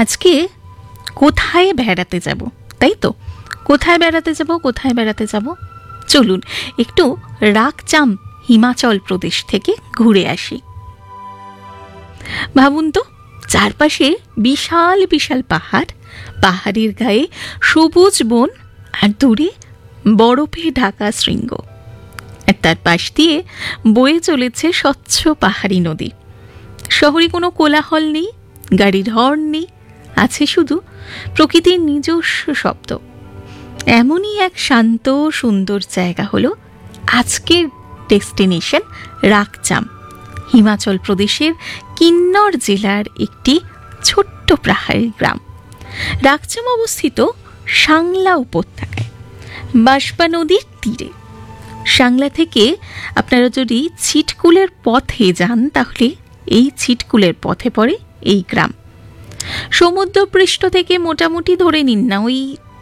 আজকে কোথায় বেড়াতে যাব, তাই তো? কোথায় বেড়াতে যাব চলুন একটু রাকচাম হিমাচল প্রদেশ থেকে ঘুরে আসি। ভাবুন তো, চারপাশে বিশাল বিশাল পাহাড়, পাহাড়ের গায়ে সবুজ বন, আর দূরে বরফে ঢাকা শৃঙ্গ, আর তার পাশ দিয়ে বয়ে চলেছে স্বচ্ছ পাহাড়ি নদী। শহরে কোনো কোলাহল নেই, গাড়ির হর্ন নেই, আছে শুধু প্রকৃতির নিজস্ব শব্দ। এমনই এক শান্ত সুন্দর জায়গা হলো আজকের ডেস্টিনেশন রাকচাম, হিমাচল প্রদেশের কিন্নর জেলার একটি ছোট্ট পাহাড়ি গ্রাম। রাকচাম অবস্থিত সাংলা উপত্যকায়, বাঁশপা নদীর তীরে। সাংলা থেকে আপনারা যদি ছিটকুলের পথে যান, তাহলে এই ছিটকুলের পথে পড়ে এই গ্রাম। সমুদ্রপৃষ্ঠ থেকে মোটামুটি ধরে নিন না ওই